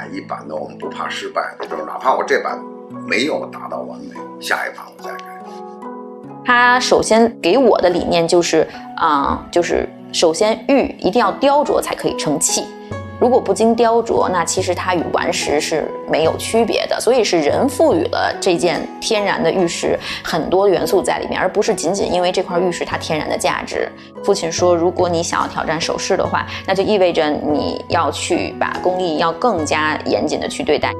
一版的我们不怕失败的，就是哪怕我这版没有达到完美，下一版我再改。 他首先给我的理念就是首先玉一定要雕琢才可以成器，如果不经雕琢，那其实它与顽石是没有区别的，所以是人赋予了这件天然的玉石很多元素在里面，而不是仅仅因为这块玉石它天然的价值。父亲说，如果你想要挑战首饰的话，那就意味着你要去把工艺要更加严谨的去对待。